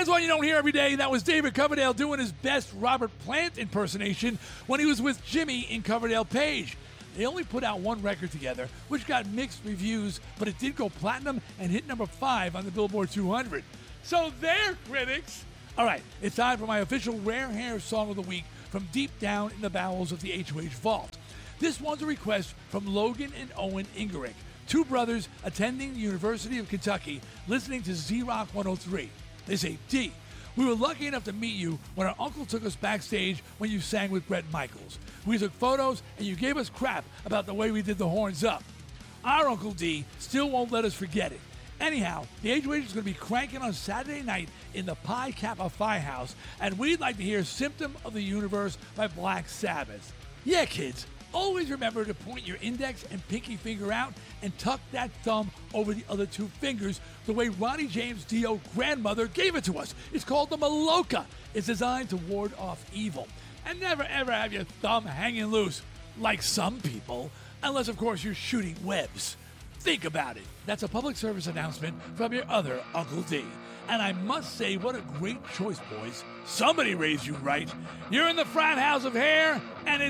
There's one you don't hear every day. That was David Coverdale doing his best Robert Plant impersonation when he was with Jimmy in Coverdale Page. They only put out one record together, which got mixed reviews, but it did go platinum and hit number 5 on the Billboard 200. So there, critics. All right, it's time for my official Rare Hair Song of the Week from deep down in the bowels of the HOH vault. This one's a request from Logan and Owen Ingerick, two brothers attending the University of Kentucky, listening to Z-Rock 103. They say, D, we were lucky enough to meet you when our uncle took us backstage when you sang with Bret Michaels. We took photos and you gave us crap about the way we did the horns up. Our Uncle D still won't let us forget it. Anyhow, the HOH is going to be cranking on Saturday night in the Pi Kappa Phi House, and we'd like to hear Symptom of the Universe by Black Sabbath. Yeah, kids, always remember to point your index and pinky finger out and tuck that thumb over the other two fingers the way Ronnie James Dio grandmother gave it to us. It's called the Maloka. It's designed to ward off evil. And never ever have your thumb hanging loose, like some people, unless of course you're shooting webs. Think about it. That's a public service announcement from your other Uncle D. And I must say, what a great choice, boys. Somebody raised you right. You're in the frat house of hair, and it's